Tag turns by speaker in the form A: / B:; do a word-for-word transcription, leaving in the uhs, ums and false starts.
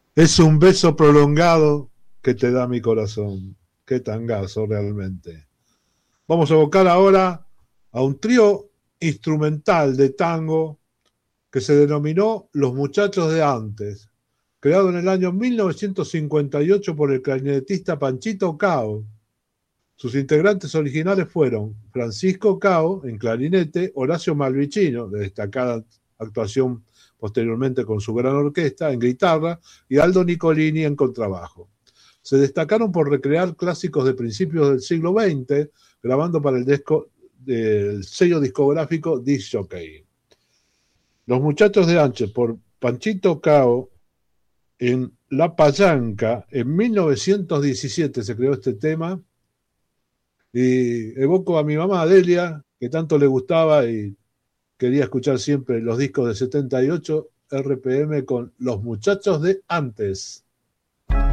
A: Es un beso prolongado que te da mi corazón. Qué tangazo realmente. Vamos a evocar ahora a un trío instrumental de tango que se denominó Los Muchachos de Antes, creado en el año mil novecientos cincuenta y ocho por el clarinetista Panchito Cao. Sus integrantes originales fueron Francisco Cao en clarinete, Horacio Malvicino, de destacada actuación posteriormente con su gran orquesta, en guitarra, y Aldo Nicolini en contrabajo. Se destacaron por recrear clásicos de principios del siglo veinte, grabando para el, disco, el sello discográfico Disc Jockey. Los Muchachos de Anches, por Panchito Cao, en La Payanca, en mil novecientos diecisiete se creó este tema, y evoco a mi mamá Delia, que tanto le gustaba y quería escuchar siempre los discos de setenta y ocho R P M con Los Muchachos de Antes.